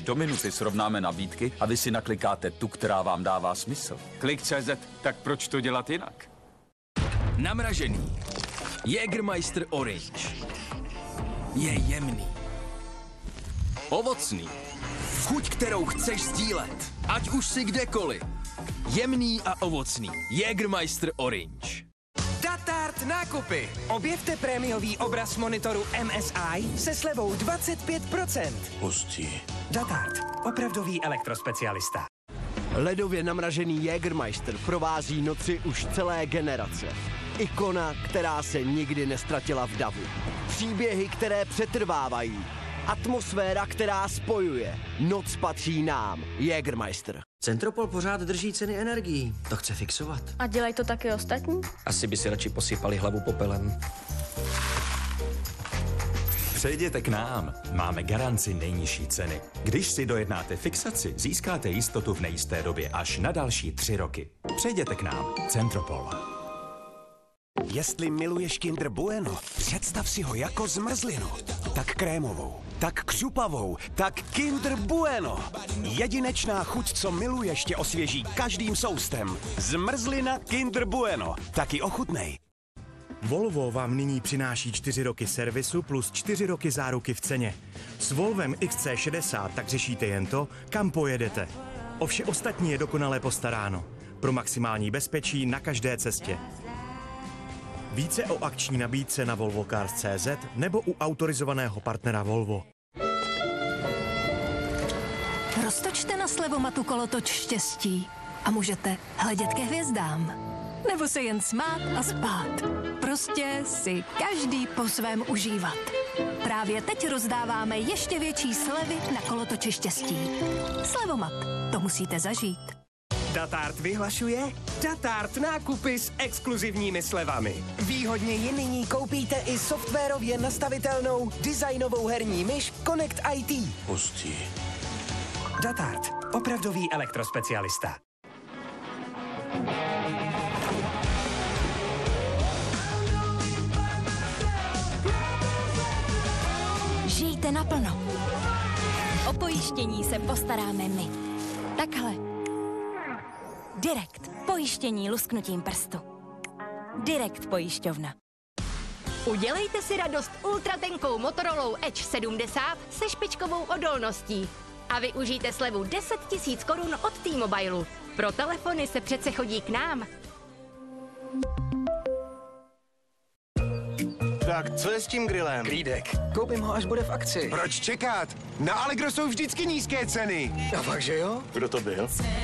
do minuty srovnáme nabídky a vy si naklikáte tu, která vám dává smysl. Klik.cz, tak proč to dělat jinak? Namražený. Jägermeister Orange. Je jemný. Ovocný. Chuť, kterou chceš sdílet. Ať už si kdekoliv. Jemný a ovocný. Jägermeister Orange. Datart nákupy. Objevte prémiový obraz monitoru MSI se slevou 25%. Hustý. Datart. Opravdový elektrospecialista. Ledově namražený Jägermeister provází noci už celé generace. Ikona, která se nikdy nestratila v davu. Příběhy, které přetrvávají. Atmosféra, která spojuje. Noc patří nám. Jägermeister. Centropol pořád drží ceny energií. To chce fixovat. A dělají to taky ostatní? Asi by si radši posypali hlavu popelem. Přejděte k nám. Máme garanci nejnižší ceny. Když si dojednáte fixaci, získáte jistotu v nejisté době až na další 3 roky. Přejděte k nám. Centropol. Jestli miluješ Kinder Bueno, představ si ho jako zmrzlinu. Tak krémovou, tak křupavou, tak Kinder Bueno. Jedinečná chuť, co miluješ, tě osvěží každým soustem. Zmrzlina Kinder Bueno. Taky ochutnej. Volvo vám nyní přináší 4 roky servisu plus 4 roky záruky v ceně. S Volvem XC60 tak řešíte jen to, kam pojedete. O vše ostatní je dokonale postaráno. Pro maximální bezpečí na každé cestě. Více o akční nabídce na volvocars.cz nebo u autorizovaného partnera Volvo. Roztočte na slevomatu kolotoč štěstí a můžete hledět ke hvězdám. Nebo se jen smát a spát. Prostě si každý po svém užívat. Právě teď rozdáváme ještě větší slevy na kolotoči štěstí. Slevomat, to musíte zažít. Datart vyhlašuje Datart nákupy s exkluzivními slevami. Výhodněji nyní koupíte i softwarově nastavitelnou designovou herní myš Connect IT. Hustý. Datart. Opravdový elektrospecialista. Žijte naplno. O pojištění se postaráme my. Takhle. Direkt. Pojištění lusknutím prstu. Direkt pojišťovna. Udělejte si radost ultratenkou Motorolou Edge 70 se špičkovou odolností. A využijte slevu 10 000 korun od T-Mobilu. Pro telefony se přece chodí k nám. Tak, co je s tím grillem? Klídek. Koupím ho, až bude v akci. Proč čekat? Na Allegro jsou vždycky nízké ceny. A fakt, že jo? Kdo to byl?